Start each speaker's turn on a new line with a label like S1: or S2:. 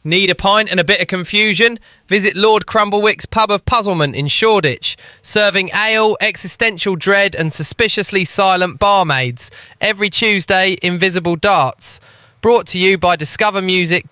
S1: Need a pint and a bit of confusion? Visit Lord Crumblewick's Pub of Puzzlement in Shoreditch, serving ale, existential dread and suspiciously silent barmaids. Every Tuesday, Invisible Darts. Brought to you by Discover Music,